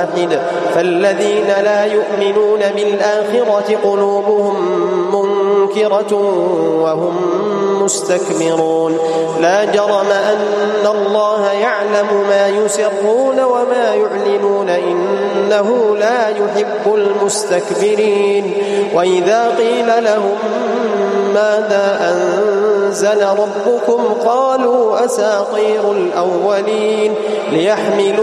فالذين لا يؤمنون بالآخرة قلوبهم منكرة وهم مستكبرون. لا جرم أن الله يعلم ما يسرون وما يعلنون إنه لا يحب المستكبرين. وإذا قيل لهم ماذا أنزل ربكم قالوا أساطير الأولين ليحملوا